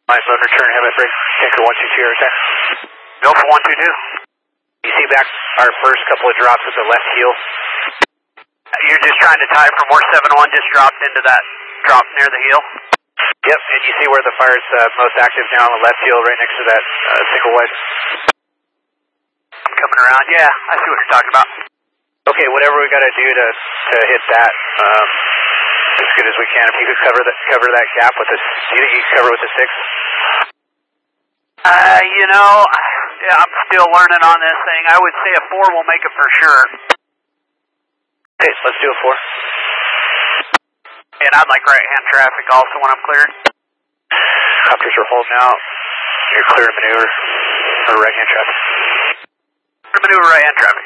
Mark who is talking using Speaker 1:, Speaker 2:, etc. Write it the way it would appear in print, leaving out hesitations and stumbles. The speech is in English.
Speaker 1: Line mode return, heavy break, tanker 122, okay?
Speaker 2: Go for 122.
Speaker 1: You see back our first couple of drops at the left heel?
Speaker 2: You're just trying to tie from where 71 just dropped into that drop near the heel?
Speaker 1: Yep, and you see where the fire's most active now on the left heel, right next to that single wide?
Speaker 2: I'm coming around, yeah, I see what you're talking about.
Speaker 1: Okay, whatever we got to do to hit that as good as we can. If you could cover that gap with this, do you think you can cover with the 6?
Speaker 2: You know, yeah, I'm still learning on this thing. I would say a 4 will make it for sure.
Speaker 1: Okay, let's do a 4.
Speaker 2: And I'd like right-hand traffic also when I'm cleared.
Speaker 1: Copters are holding out. You're clear to maneuver for right-hand traffic.
Speaker 2: Maneuver right-hand traffic.